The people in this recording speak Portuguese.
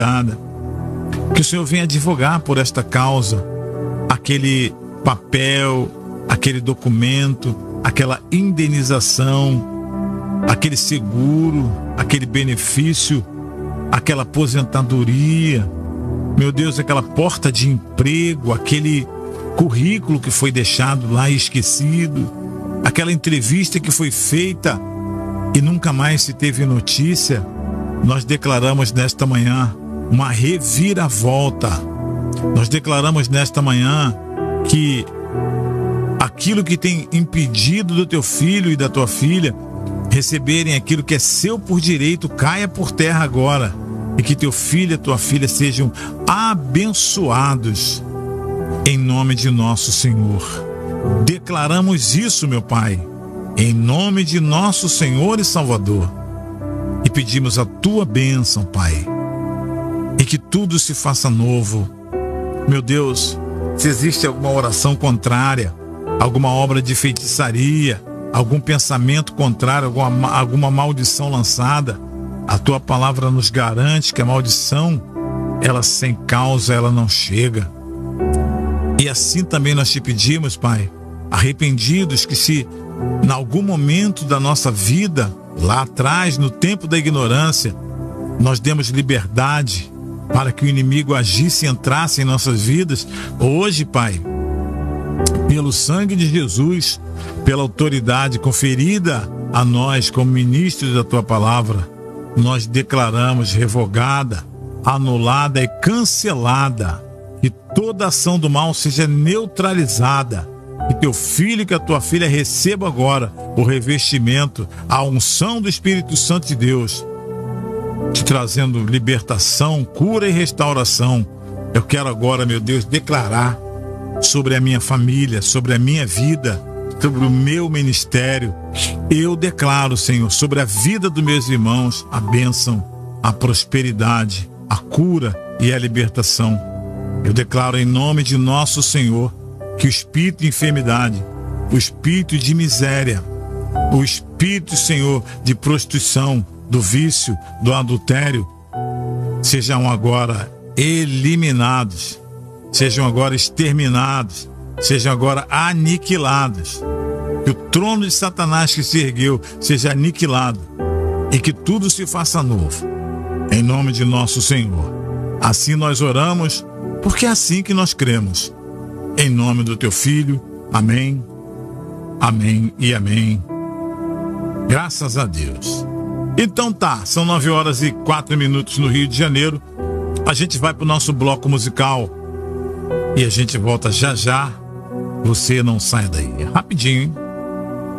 Que o Senhor venha advogar por esta causa, aquele papel, aquele documento, aquela indenização, aquele seguro, aquele benefício, aquela aposentadoria, meu Deus, aquela porta de emprego, aquele currículo que foi deixado lá e esquecido, aquela entrevista que foi feita e nunca mais se teve notícia. Nós declaramos nesta manhã uma reviravolta. Nós declaramos nesta manhã que aquilo que tem impedido do teu filho e da tua filha receberem aquilo que é seu por direito caia por terra agora, e que teu filho e tua filha sejam abençoados em nome de nosso Senhor. Declaramos isso, meu Pai, em nome de nosso Senhor e Salvador, e pedimos a tua bênção, Pai, e que tudo se faça novo. Meu Deus, se existe alguma oração contrária, alguma obra de feitiçaria, algum pensamento contrário, alguma maldição lançada, a tua palavra nos garante que a maldição, ela sem causa, ela não chega. E assim também nós te pedimos, Pai, arrependidos, que se em algum momento da nossa vida, lá atrás, no tempo da ignorância, nós demos liberdade para que o inimigo agisse e entrasse em nossas vidas, hoje, Pai, pelo sangue de Jesus, pela autoridade conferida a nós como ministros da tua palavra, nós declaramos revogada, anulada e cancelada, que toda ação do mal seja neutralizada, que teu filho e que a tua filha receba agora o revestimento, a unção do Espírito Santo de Deus, te trazendo libertação, cura e restauração. Eu quero agora, meu Deus, declarar sobre a minha família, sobre a minha vida, sobre o meu ministério. Eu declaro, Senhor, sobre a vida dos meus irmãos, a bênção, a prosperidade, a cura e a libertação. Eu declaro em nome de nosso Senhor que o espírito de enfermidade, o espírito de miséria, o espírito, Senhor, de prostituição, do vício, do adultério, sejam agora eliminados, sejam agora exterminados, sejam agora aniquilados. Que o trono de Satanás que se ergueu seja aniquilado e que tudo se faça novo, em nome de nosso Senhor. Assim nós oramos, porque é assim que nós cremos. Em nome do teu Filho, amém, amém e amém. Graças a Deus. Então tá, são 9h04 no Rio de Janeiro. A gente vai pro nosso bloco musical e a gente volta já já. Você não sai daí. Rapidinho, hein?